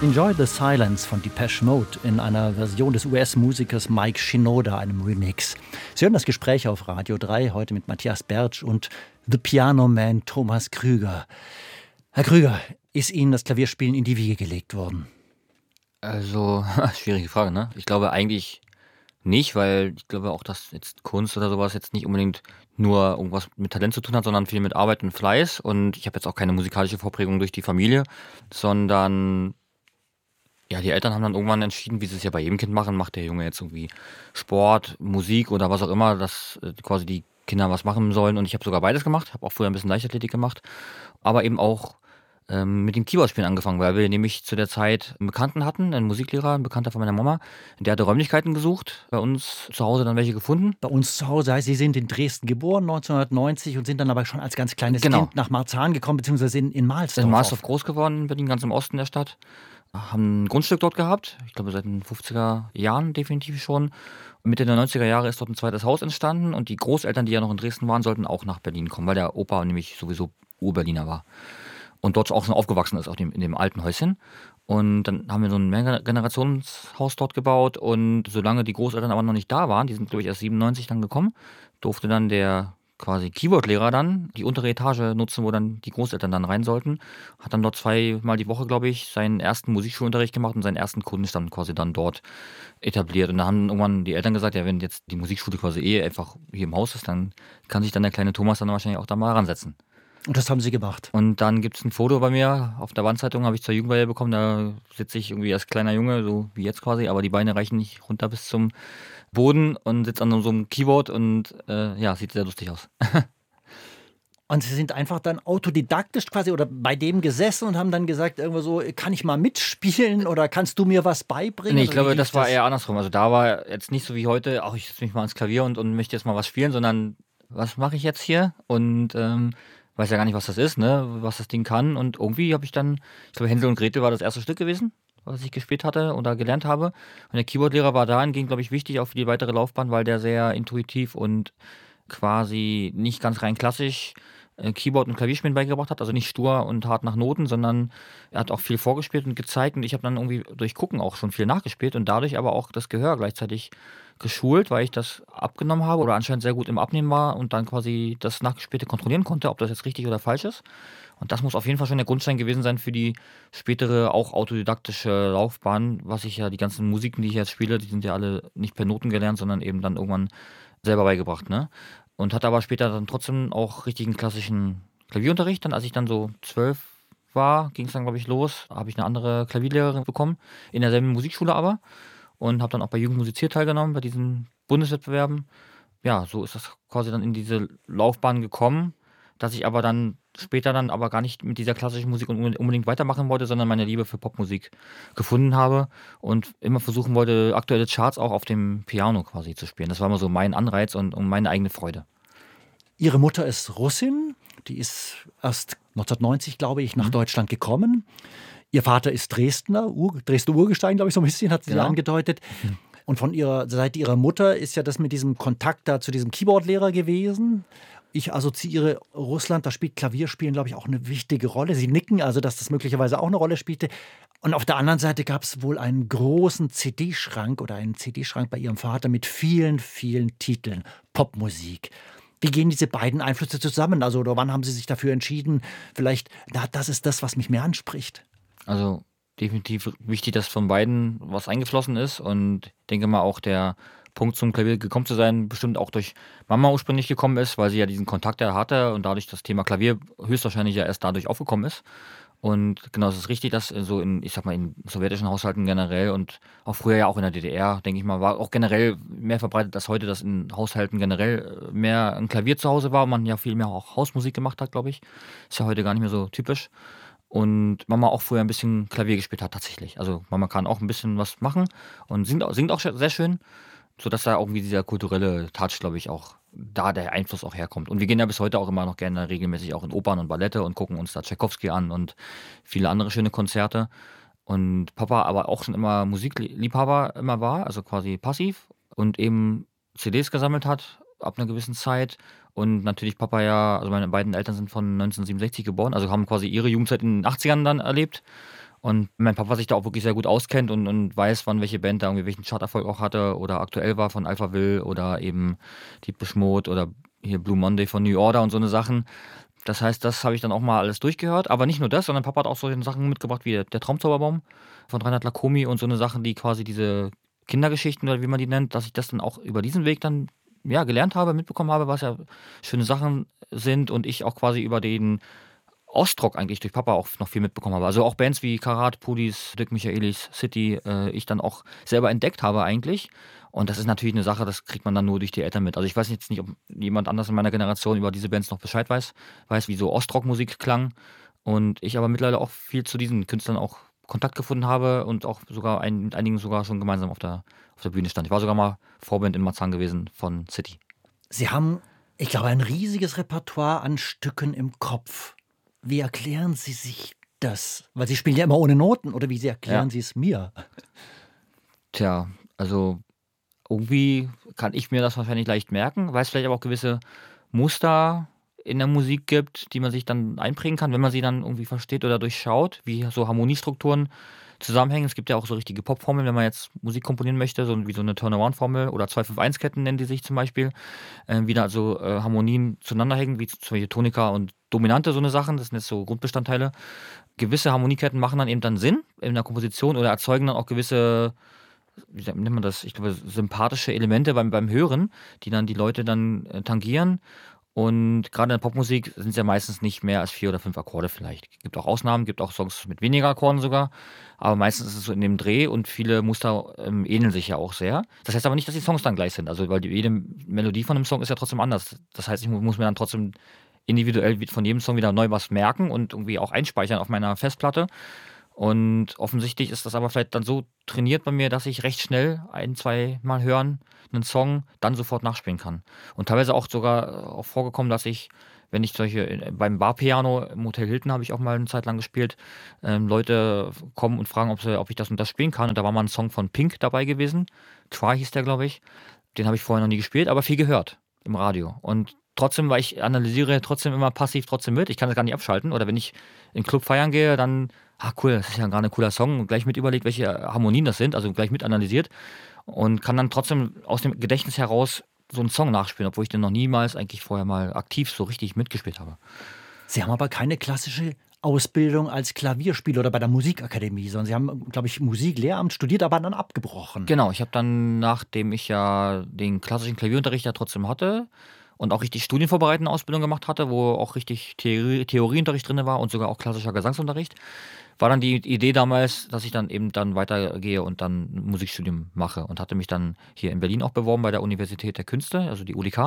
Enjoy the Silence von Depeche Mode in einer Version des US-Musikers Mike Shinoda, einem Remix. Sie hören das Gespräch auf Radio 3, heute mit Matthias Bertsch und The Piano Man Thomas Krüger. Herr Krüger, ist Ihnen das Klavierspielen in die Wiege gelegt worden? Also, schwierige Frage, ne? Ich glaube eigentlich nicht, weil ich glaube auch, dass jetzt Kunst oder sowas jetzt nicht unbedingt nur irgendwas mit Talent zu tun hat, sondern viel mit Arbeit und Fleiß. Und ich habe jetzt auch keine musikalische Vorprägung durch die Familie, sondern ja, die Eltern haben dann irgendwann entschieden, wie sie es ja bei jedem Kind machen, macht der Junge jetzt irgendwie Sport, Musik oder was auch immer, dass quasi die Kinder was machen sollen. Und ich habe sogar beides gemacht, habe auch früher ein bisschen Leichtathletik gemacht, aber eben auch mit dem Keyboardspielen angefangen, weil wir nämlich zu der Zeit einen Bekannten hatten, einen Musiklehrer, ein Bekannter von meiner Mama, der hatte Räumlichkeiten gesucht, bei uns zu Hause dann welche gefunden. Bei uns zu Hause, heißt, Sie sind in Dresden geboren, 1990, und sind dann aber schon als ganz kleines Genau. Kind nach Marzahn gekommen, beziehungsweise in Mahlsdorf. In Mahlsdorf groß geworden, in Berlin, ganz im Osten der Stadt. Haben ein Grundstück dort gehabt, ich glaube seit den 50er Jahren definitiv schon. Mitte der 90er Jahre ist dort ein zweites Haus entstanden und die Großeltern, die ja noch in Dresden waren, sollten auch nach Berlin kommen, weil der Opa nämlich sowieso Ur-Berliner war. Und dort auch schon aufgewachsen ist, auch in dem alten Häuschen. Und dann haben wir so ein Mehrgenerationshaus dort gebaut. Und solange die Großeltern aber noch nicht da waren, die sind, glaube ich, erst 97 dann gekommen, durfte dann der quasi Keyboard-Lehrer dann die untere Etage nutzen, wo dann die Großeltern dann rein sollten. Hat dann dort 2-mal die Woche, glaube ich, seinen ersten Musikschulunterricht gemacht und seinen ersten Kundenstamm quasi dann dort etabliert. Und da haben irgendwann die Eltern gesagt, ja, wenn jetzt die Musikschule quasi einfach hier im Haus ist, dann kann sich dann der kleine Thomas dann wahrscheinlich auch da mal ransetzen. Und das haben Sie gemacht? Und dann gibt es ein Foto bei mir auf der Wandzeitung, habe ich zur Jugendweihe bekommen. Da sitze ich irgendwie als kleiner Junge, so wie jetzt quasi, aber die Beine reichen nicht runter bis zum Boden und sitze an so einem Keyboard und ja, sieht sehr lustig aus. Und Sie sind einfach dann autodidaktisch quasi oder bei dem gesessen und haben dann gesagt, irgendwo so, kann ich mal mitspielen oder kannst du mir was beibringen? Nee, ich Oder wie glaube, lief das war eher andersrum. Also da war jetzt nicht so wie heute, ach, ich setze mich mal ans Klavier und möchte jetzt mal was spielen, sondern was mache ich jetzt hier? Und weiß ja gar nicht, was das ist, ne, was das Ding kann. Und irgendwie habe ich dann, ich glaube, Hänsel und Gretel war das erste Stück gewesen, was ich gespielt hatte oder gelernt habe. Und der Keyboardlehrer war dahingehend, glaube ich, wichtig auch für die weitere Laufbahn, weil der sehr intuitiv und quasi nicht ganz rein klassisch Keyboard und Klavierspielen beigebracht hat. Also nicht stur und hart nach Noten, sondern er hat auch viel vorgespielt und gezeigt. Und ich habe dann irgendwie durch Gucken auch schon viel nachgespielt und dadurch aber auch das Gehör gleichzeitig geschult, weil ich das abgenommen habe oder anscheinend sehr gut im Abnehmen war und dann quasi das Nachgespielte kontrollieren konnte, ob das jetzt richtig oder falsch ist. Und das muss auf jeden Fall schon der Grundstein gewesen sein für die spätere auch autodidaktische Laufbahn, was ich ja, die ganzen Musiken, die ich jetzt spiele, die sind ja alle nicht per Noten gelernt, sondern eben dann irgendwann selber beigebracht, ne? Und hatte aber später dann trotzdem auch richtigen klassischen Klavierunterricht. Dann, als ich dann so 12 war, ging es dann, glaube ich, los, habe ich eine andere Klavierlehrerin bekommen, in derselben Musikschule aber. Und habe dann auch bei Jugend musiziert teilgenommen, bei diesen Bundeswettbewerben. Ja, so ist das quasi dann in diese Laufbahn gekommen, dass ich aber dann später dann aber gar nicht mit dieser klassischen Musik unbedingt weitermachen wollte, sondern meine Liebe für Popmusik gefunden habe und immer versuchen wollte, aktuelle Charts auch auf dem Piano quasi zu spielen. Das war immer so mein Anreiz und meine eigene Freude. Ihre Mutter ist Russin, die ist erst 1990, glaube ich, nach Deutschland gekommen. Ihr Vater ist Dresdner, Dresdner Urgestein, glaube ich, so ein bisschen, hat sie Genau. angedeutet. Und von ihrer Seite ihrer Mutter ist ja das mit diesem Kontakt da zu diesem Keyboardlehrer gewesen. Ich assoziiere Russland, da spielt Klavierspielen, glaube ich, auch eine wichtige Rolle. Sie nicken, also dass das möglicherweise auch eine Rolle spielte. Und auf der anderen Seite gab es wohl einen großen CD-Schrank oder einen CD-Schrank bei ihrem Vater mit vielen, vielen Titeln, Popmusik. Wie gehen diese beiden Einflüsse zusammen? Also, oder wann haben Sie sich dafür entschieden, vielleicht, na, das ist das, was mich mehr anspricht? Also definitiv wichtig, dass von beiden was eingeflossen ist und ich denke mal auch der Punkt zum Klavier gekommen zu sein, bestimmt auch durch Mama ursprünglich gekommen ist, weil sie ja diesen Kontakt ja hatte und dadurch das Thema Klavier höchstwahrscheinlich ja erst dadurch aufgekommen ist. Und genau, es ist richtig, dass so in, ich sag mal, in sowjetischen Haushalten generell und auch früher ja auch in der DDR, denke ich mal, war auch generell mehr verbreitet als heute, dass in Haushalten generell mehr ein Klavier zu Hause war und man ja viel mehr auch Hausmusik gemacht hat, glaube ich. Ist ja heute gar nicht mehr so typisch. Und Mama auch früher ein bisschen Klavier gespielt hat tatsächlich. Also Mama kann auch ein bisschen was machen und singt auch sehr schön, sodass da irgendwie dieser kulturelle Touch, glaube ich, auch da der Einfluss auch herkommt. Und wir gehen ja bis heute auch immer noch gerne regelmäßig auch in Opern und Ballette und gucken uns da Tschaikowski an und viele andere schöne Konzerte. Und Papa aber auch schon immer Musikliebhaber immer war, also quasi passiv und eben CDs gesammelt hat ab einer gewissen Zeit. Und natürlich Papa ja, also meine beiden Eltern sind von 1967 geboren, also haben quasi ihre Jugendzeit in den 80ern dann erlebt. Und mein Papa sich da auch wirklich sehr gut auskennt und weiß, wann welche Band da irgendwie welchen Charterfolg auch hatte oder aktuell war von Alphaville oder eben Depeche Mode oder hier Blue Monday von New Order und so eine Sachen. Das heißt, das habe ich dann auch mal alles durchgehört. Aber nicht nur das, sondern Papa hat auch solche Sachen mitgebracht wie der Traumzauberbaum von Reinhard Lacomi und so eine Sachen, die quasi diese Kindergeschichten oder wie man die nennt, dass ich das dann auch über diesen Weg dann ja gelernt habe, mitbekommen habe, was ja schöne Sachen sind und ich auch quasi über den Ostrock eigentlich durch Papa auch noch viel mitbekommen habe. Also auch Bands wie Karat, Pudis, Dirk Michaelis, City, ich dann auch selber entdeckt habe eigentlich. Und das ist natürlich eine Sache, das kriegt man dann nur durch die Eltern mit. Also ich weiß jetzt nicht, ob jemand anders in meiner Generation über diese Bands noch Bescheid weiß, wie so Ostrock-Musik klang. Und ich aber mittlerweile auch viel zu diesen Künstlern auch Kontakt gefunden habe und auch sogar mit einigen sogar schon gemeinsam auf der Bühne stand. Ich war sogar mal Vorband in Marzahn gewesen von City. Sie haben, ich glaube, ein riesiges Repertoire an Stücken im Kopf. Wie erklären Sie sich das? Weil Sie spielen ja immer ohne Noten, oder wie erklären Ja. Sie es mir? Tja, also irgendwie kann ich mir das wahrscheinlich leicht merken, weil es vielleicht aber auch gewisse Muster in der Musik gibt, die man sich dann einprägen kann, wenn man sie dann irgendwie versteht oder durchschaut, wie so Harmoniestrukturen zusammenhängen. Es gibt ja auch so richtige Popformeln, wenn man jetzt Musik komponieren möchte, so wie so eine Turnaround-Formel oder 2-5-1-Ketten nennen die sich zum Beispiel, wie da also Harmonien zueinander hängen, wie zum Beispiel Tonika und Dominante, so eine Sachen, das sind jetzt so Grundbestandteile. Gewisse Harmonieketten machen dann eben dann Sinn in der Komposition oder erzeugen dann auch gewisse, wie nennt man das, ich glaube, sympathische Elemente beim Hören, die dann die Leute dann tangieren. Und gerade in der Popmusik sind es ja meistens nicht mehr als 4 oder 5 Akkorde vielleicht. Gibt auch Ausnahmen, gibt auch Songs mit weniger Akkorden sogar. Aber meistens ist es so in dem Dreh und viele Muster ähneln sich ja auch sehr. Das heißt aber nicht, dass die Songs dann gleich sind. Also, weil jede Melodie von einem Song ist ja trotzdem anders. Das heißt, ich muss mir dann trotzdem individuell von jedem Song wieder neu was merken und irgendwie auch einspeichern auf meiner Festplatte. Und offensichtlich ist das aber vielleicht dann so trainiert bei mir, dass ich recht schnell 1, 2 Mal hören, einen Song, dann sofort nachspielen kann. Und teilweise auch sogar auch vorgekommen, dass ich, wenn ich beim Barpiano im Hotel Hilton habe ich auch mal eine Zeit lang gespielt, Leute kommen und fragen, ob ich das und das spielen kann. Und da war mal ein Song von Pink dabei gewesen. Try hieß der, glaube ich. Den habe ich vorher noch nie gespielt, aber viel gehört im Radio. Und trotzdem, weil ich analysiere trotzdem immer passiv trotzdem mit. Ich kann das gar nicht abschalten. Oder wenn ich in den Club feiern gehe, dann, cool, das ist ja gerade ein cooler Song. Und gleich mit überlegt, welche Harmonien das sind. Also gleich mit analysiert. Und kann dann trotzdem aus dem Gedächtnis heraus so einen Song nachspielen, obwohl ich den noch niemals eigentlich vorher mal aktiv so richtig mitgespielt habe. Sie haben aber keine klassische Ausbildung als Klavierspieler oder bei der Musikakademie, sondern Sie haben, glaube ich, Musiklehramt studiert, aber dann abgebrochen. Genau, ich habe dann, nachdem ich ja den klassischen Klavierunterricht ja trotzdem hatte und auch richtig studienvorbereitende Ausbildung gemacht hatte, wo auch richtig Theorieunterricht drin war und sogar auch klassischer Gesangsunterricht, war dann die Idee damals, dass ich dann eben dann weitergehe und dann ein Musikstudium mache und hatte mich dann hier in Berlin auch beworben bei der Universität der Künste, also die UDK,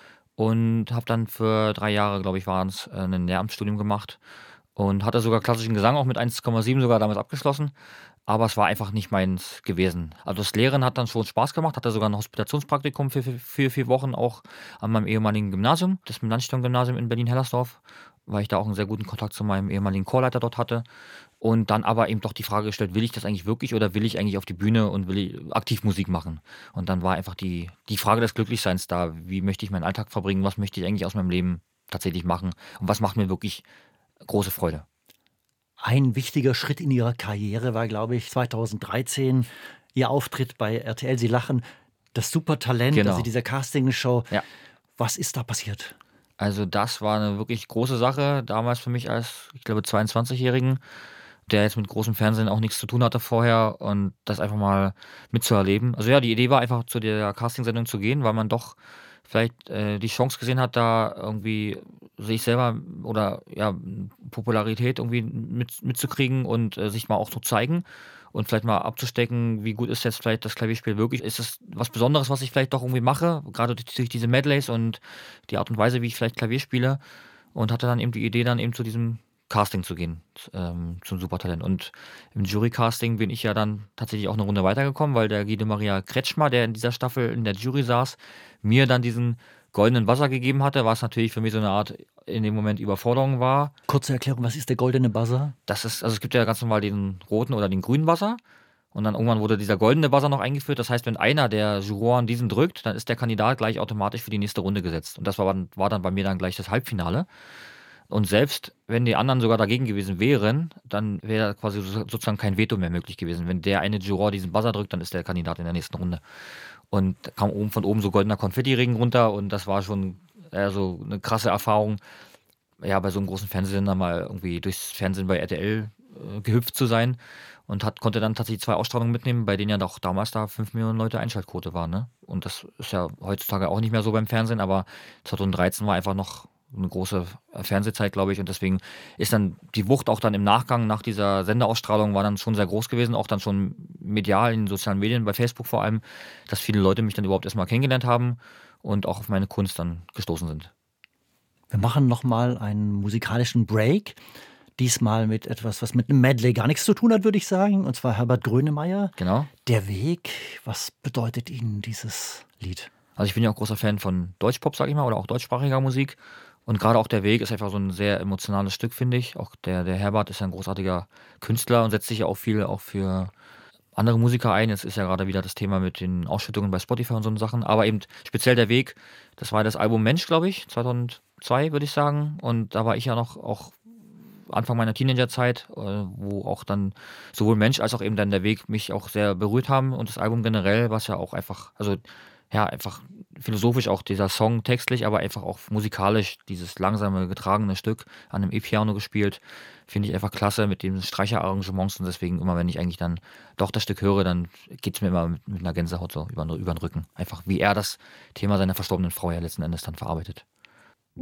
und habe dann für 3 Jahre, glaube ich, waren es, ein Lehramtsstudium gemacht und hatte sogar klassischen Gesang auch mit 1,7 sogar damals abgeschlossen. Aber es war einfach nicht meins gewesen. Also das Lehren hat dann schon Spaß gemacht, hatte sogar ein Hospitationspraktikum für 4 Wochen auch an meinem ehemaligen Gymnasium, das Landstern-Gymnasium in Berlin-Hellersdorf, weil ich da auch einen sehr guten Kontakt zu meinem ehemaligen Chorleiter dort hatte. Und dann aber eben doch die Frage gestellt, will ich das eigentlich wirklich oder will ich eigentlich auf die Bühne und will ich aktiv Musik machen? Und dann war einfach die Frage des Glücklichseins da. Wie möchte ich meinen Alltag verbringen? Was möchte ich eigentlich aus meinem Leben tatsächlich machen? Und was macht mir wirklich große Freude? Ein wichtiger Schritt in Ihrer Karriere war, glaube ich, 2013 Ihr Auftritt bei RTL. Sie lachen, das Supertalent, Genau. also diese Castingshow. Ja. Was ist da passiert? Also das war eine wirklich große Sache damals für mich als, ich glaube, 22-Jährigen, der jetzt mit großem Fernsehen auch nichts zu tun hatte vorher und das einfach mal mitzuerleben. Also ja, die Idee war einfach, zu der Castingsendung zu gehen, weil man doch vielleicht die Chance gesehen hat, da irgendwie sich selber oder ja, Popularität irgendwie mitzukriegen und sich mal auch zu zeigen und vielleicht mal abzustecken, wie gut ist jetzt vielleicht das Klavierspiel wirklich. Ist es was Besonderes, was ich vielleicht doch irgendwie mache, gerade durch diese Medleys und die Art und Weise, wie ich vielleicht Klavier spiele, und hatte dann eben die Idee, dann eben zu diesem Casting zu gehen, zum Supertalent. Und im Jury-Casting bin ich ja dann tatsächlich auch eine Runde weitergekommen, weil der Guido Maria Kretschmer, der in dieser Staffel in der Jury saß, mir dann diesen goldenen Buzzer gegeben hatte, was natürlich für mich so eine Art in dem Moment Überforderung war. Kurze Erklärung, was ist der goldene Buzzer? Das ist, also es gibt ja ganz normal den roten oder den grünen Buzzer. Und dann irgendwann wurde dieser goldene Buzzer noch eingeführt. Das heißt, wenn einer der Juroren diesen drückt, dann ist der Kandidat gleich automatisch für die nächste Runde gesetzt. Und das war dann bei mir dann gleich das Halbfinale. Und selbst wenn die anderen sogar dagegen gewesen wären, dann wäre quasi sozusagen kein Veto mehr möglich gewesen. Wenn der eine Juror diesen Buzzer drückt, dann ist der Kandidat in der nächsten Runde. Und da kam von oben so goldener Konfettiregen runter und das war schon so eine krasse Erfahrung, ja, bei so einem großen Fernsehsender mal irgendwie durchs Fernsehen bei RTL gehüpft zu sein und konnte dann tatsächlich 2 Ausstrahlungen mitnehmen, bei denen ja auch damals da 5 Millionen Leute Einschaltquote waren. Ne? Und das ist ja heutzutage auch nicht mehr so beim Fernsehen, aber 2013 war einfach noch eine große Fernsehzeit, glaube ich. Und deswegen ist dann die Wucht auch dann im Nachgang nach dieser Senderausstrahlung war dann schon sehr groß gewesen, auch dann schon medial in den sozialen Medien, bei Facebook vor allem, dass viele Leute mich dann überhaupt erstmal kennengelernt haben und auch auf meine Kunst dann gestoßen sind. Wir machen nochmal einen musikalischen Break. Diesmal mit etwas, was mit einem Medley gar nichts zu tun hat, würde ich sagen. Und zwar Herbert Grönemeyer. Genau. Der Weg. Was bedeutet Ihnen dieses Lied? Also ich bin ja auch großer Fan von Deutschpop, sag ich mal, oder auch deutschsprachiger Musik. Und gerade auch der Weg ist einfach so ein sehr emotionales Stück, finde ich. Auch der Herbert ist ja ein großartiger Künstler und setzt sich ja auch viel auch für andere Musiker ein. Jetzt ist ja gerade wieder das Thema mit den Ausschüttungen bei Spotify und so Sachen. Aber eben speziell der Weg, das war das Album Mensch, glaube ich, 2002, würde ich sagen. Und da war ich ja noch auch Anfang meiner Teenagerzeit, wo auch dann sowohl Mensch als auch eben dann der Weg mich auch sehr berührt haben. Und das Album generell, was ja auch einfach, also ja, einfach philosophisch auch dieser Song textlich, aber einfach auch musikalisch, dieses langsame, getragene Stück an einem E-Piano gespielt, finde ich einfach klasse mit den Streicherarrangements und deswegen immer, wenn ich eigentlich dann doch das Stück höre, dann geht es mir immer mit einer Gänsehaut so über den Rücken. Einfach wie er das Thema seiner verstorbenen Frau ja letzten Endes dann verarbeitet.